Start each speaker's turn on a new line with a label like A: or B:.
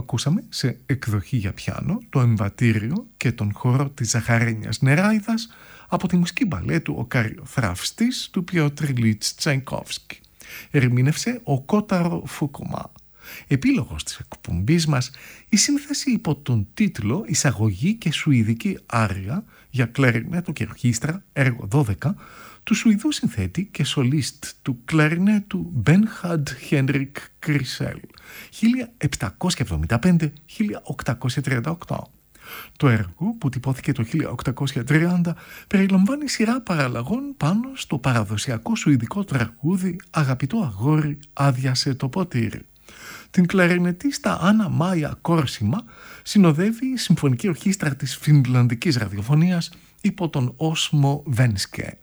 A: ακούσαμε σε εκδοχή για πιάνο το εμβατήριο και τον χορό της Ζαχαρένιας Νεράιδας από τη μουσική μπαλέτου «Ο Καριοθράφστης» του Πιότρ Ιλίτς Τσαϊκόφσκι. Ερμήνευσε ο Κόταρο Φούκομα. Επίλογος της εκπομπής μας, η σύνθεση υπό τον τίτλο «Εισαγωγή και Σουηδική Άρια» για κλαρινέτο και ορχήστρα, έργο 12, του Σουηδού συνθέτη και σολίστ του κλαρινέτου Μπένχαντ Χένρικ Κρίσελ, 1775-1838. Το έργο, που τυπώθηκε το 1830, περιλαμβάνει σειρά παραλλαγών πάνω στο παραδοσιακό σουηδικό τραγούδι «Αγαπητό αγόρι, άδειασε το ποτήρι». Την κλαρινετίστα Άννα Μάια Κόρσιμα συνοδεύει η Συμφωνική Ορχήστρα της Φινλανδικής Ραδιοφωνίας υπό τον Όσμο Βένσκε.